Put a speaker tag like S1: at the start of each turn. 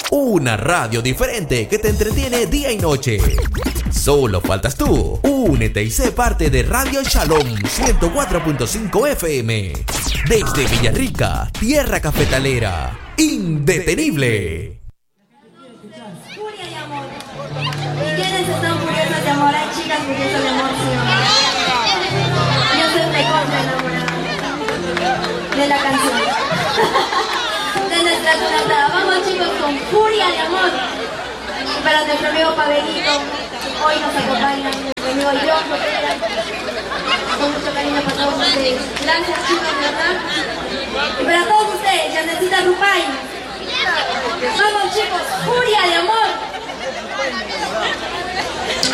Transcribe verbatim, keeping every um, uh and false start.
S1: Una radio diferente que te entretiene día y noche. Solo faltas tú. Únete y sé parte de Radio Shalom ciento cuatro punto cinco F M. Desde Villarrica, tierra cafetalera. Indetenible.
S2: Furia y amor. ¿Y quiénes están furiosas de amor? Hay chicas furiosas de amor, sí o no. Yo soy recontra enamorada de la canción. De nuestra cantada. Vamos, chicos, con Furia de amor. Y para nuestro amigo Pavelito, hoy nos acompaña mi amigo John Rotera. Con mucho cariño para todos ustedes. Gracias, chicos, de verdad. Y para todos ustedes, Yanecita Rupay. Vamos, chicos, Furia de amor.